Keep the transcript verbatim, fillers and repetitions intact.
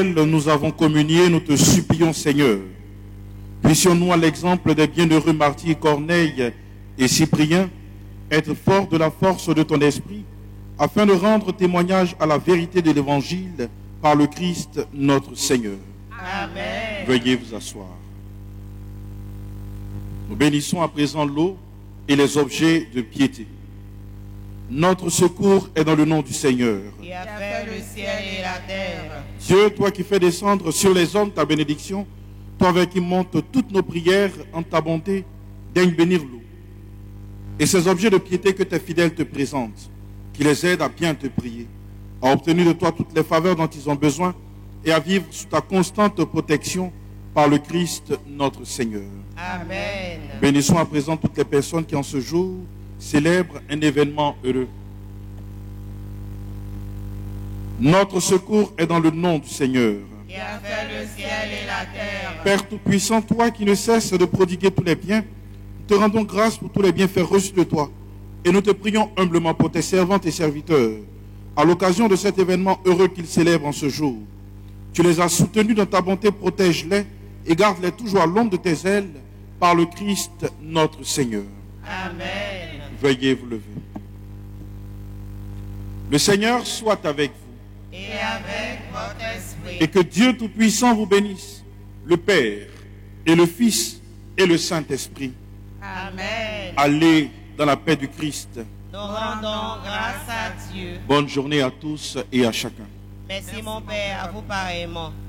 Nous avons communié, nous te supplions, Seigneur. Puissions-nous, à l'exemple des bienheureux martyrs Corneille et Cyprien, être forts de la force de ton esprit, afin de rendre témoignage à la vérité de l'Évangile par le Christ notre Seigneur. Amen. Veuillez vous asseoir. Nous bénissons à présent l'eau et les objets de piété. Notre secours est dans le nom du Seigneur. Qui a fait le ciel et la terre. Dieu, toi qui fais descendre sur les hommes ta bénédiction, toi avec qui montent toutes nos prières en ta bonté, daigne bénir l'eau. Et ces objets de piété que tes fidèles te présentent, qui les aident à bien te prier, à obtenir de toi toutes les faveurs dont ils ont besoin et à vivre sous ta constante protection par le Christ notre Seigneur. Amen. Bénissons à présent toutes les personnes qui en ce jour célèbrent un événement heureux. Notre secours est dans le nom du Seigneur. Qui a fait le ciel et la terre. Père Tout-Puissant, toi qui ne cesses de prodiguer tous les biens, nous te rendons grâce pour tous les bienfaits reçus de toi. Et nous te prions humblement pour tes servantes et serviteurs, à l'occasion de cet événement heureux qu'ils célèbrent en ce jour. Tu les as soutenus dans ta bonté, protège-les et garde-les toujours à l'ombre de tes ailes, par le Christ notre Seigneur. Amen. Veuillez vous lever. Le Seigneur soit avec vous. Et avec votre esprit. Et que Dieu Tout-Puissant vous bénisse, le Père et le Fils et le Saint-Esprit. Amen. Allez dans la paix du Christ. Nous rendons grâce à Dieu. Bonne journée à tous et à chacun. Merci mon Père, à vous pareillement.